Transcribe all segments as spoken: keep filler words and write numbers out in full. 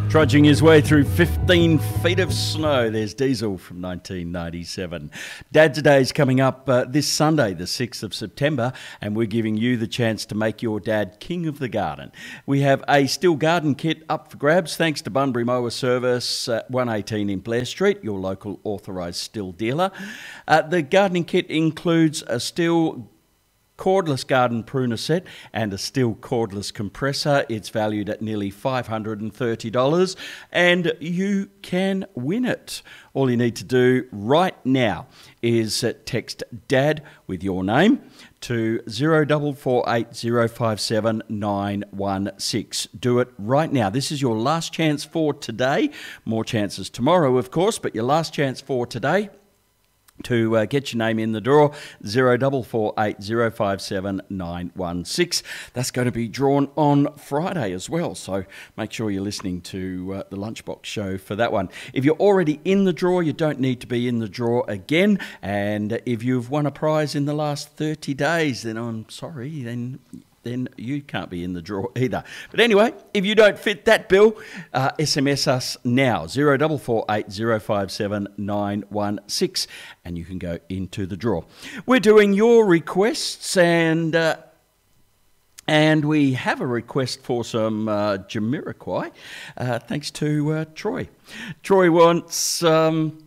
Trudging his way through fifteen feet of snow, there's Diesel from nineteen ninety-seven. Dad's Day is coming up uh, this Sunday, the sixth of September, and we're giving you the chance to make your dad king of the garden. We have a Stihl garden kit up for grabs thanks to Bunbury Mower Service at one eighteen in Blair Street, your local authorised Stihl dealer. Uh, the gardening kit includes a Stihl cordless garden pruner set and a Stihl cordless compressor. It's valued at nearly five hundred thirty dollars and you can win it. All you need to do right now is text DAD with your name to zero four four eight zero five seven nine one six. Do it right now. This is your last chance for today. More chances tomorrow, of course, but your last chance for today to uh, get your name in the draw, zero four four eight zero five seven nine one six. That's going to be drawn on Friday as well, so make sure you're listening to uh, the Lunchbox Show for that one. If you're already in the draw, you don't need to be in the draw again, and if you've won a prize in the last thirty days, then I'm sorry, then... then you can't be in the draw either. But anyway, if you don't fit that bill, uh, S M S us now, zero four four eight zero five seven nine one six, and you can go into the draw. We're doing your requests, and uh, and we have a request for some uh, Jamiroquai, uh, thanks to uh, Troy. Troy wants... Um,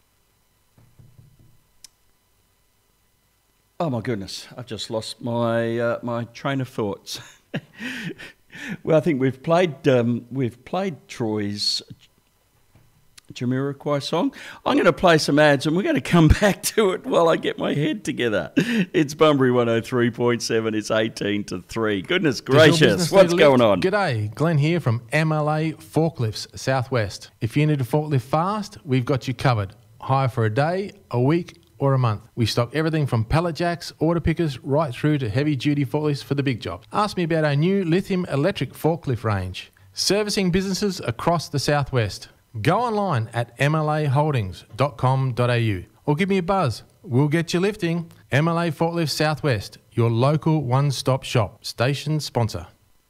Oh my goodness! I've just lost my uh, my train of thoughts. Well, I think we've played um, we've played Troy's Jamiroquai song. I'm going to play some ads, and we're going to come back to it while I get my head together. It's Bunbury one oh three point seven. It's eighteen to three. Goodness gracious, what's going on? G'day, Glenn here from M L A Forklifts Southwest. If you need a forklift fast, we've got you covered. Hire for a day, a week, or a month. We stock everything from pallet jacks, order pickers, right through to heavy-duty forklifts for the big job. Ask me about our new lithium electric forklift range. Servicing businesses across the southwest. Go online at m l a holdings dot com dot a u or give me a buzz. We'll get you lifting. M L A Forklifts Southwest, your local one-stop shop. Station sponsor.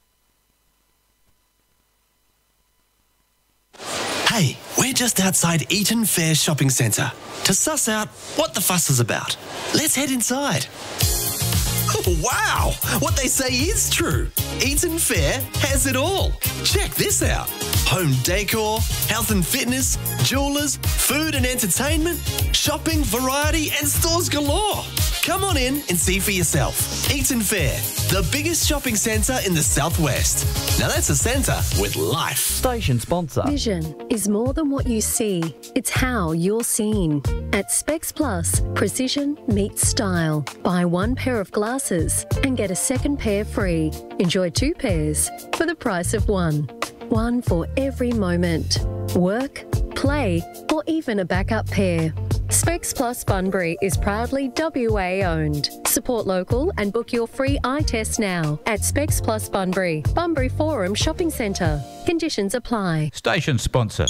Hey, we're just outside Eaton Fair Shopping Centre to suss out what the fuss is about. Let's head inside. Oh, wow! What they say is true. Eaton Fair has it all. Check this out. Home decor, health and fitness, jewellers, food and entertainment, shopping, variety and stores galore. Come on in and see for yourself. Eaton Fair, the biggest shopping centre in the southwest. Now that's a centre with life. Station sponsor. Vision is more than what you see. It's how you're seen. At Specs Plus, precision meets style. Buy one pair of glasses and get a second pair free. Enjoy two pairs for the price of one. One for every moment. Work, play, or even a backup pair. Specs Plus Bunbury is proudly W A owned. Support local and book your free eye test now at Specs Plus Bunbury, Bunbury Forum Shopping Centre. Conditions apply. Station sponsor.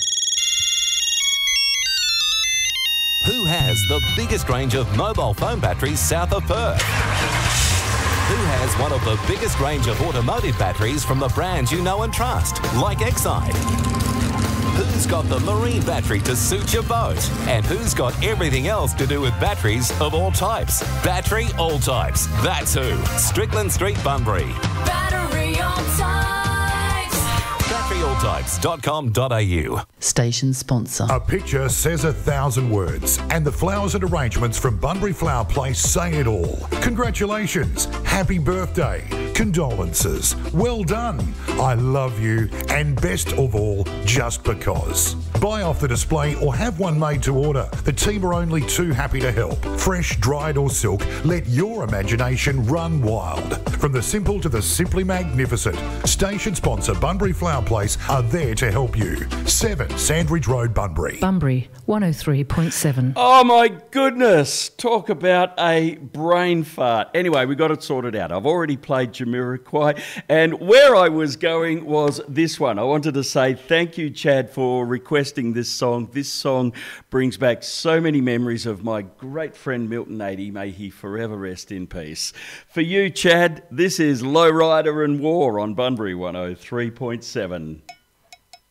Who has the biggest range of mobile phone batteries south of Perth? Who has one of the biggest range of automotive batteries from the brands you know and trust, like Exide? Who's got the marine battery to suit your boat? And who's got everything else to do with batteries of all types? Battery All Types. That's who. Strickland Street, Bunbury. Battery All Types. battery all types dot com dot a u. Station sponsor. A picture says a thousand words, and the flowers and arrangements from Bunbury Flower Place say it all. Congratulations, happy birthday, condolences, well done, I love you, and best of all, just because. Buy off the display or have one made to order. The team are only too happy to help. Fresh, dried or silk, let your imagination run wild. From the simple to the simply magnificent, station sponsor Bunbury Flower Place are there to help you. seven Sandridge Road, Bunbury. Bunbury one oh three point seven. Oh my goodness, talk about a brain fart. Anyway, we got it sorted out. I've already played Jamiroquai, and where I was going was this one. I wanted to say thank you, Chad, for requesting this song. This song brings back so many memories of my great friend Milton eighty. May he forever rest in peace. For you, Chad, this is Lowrider and War on Bunbury one oh three point seven.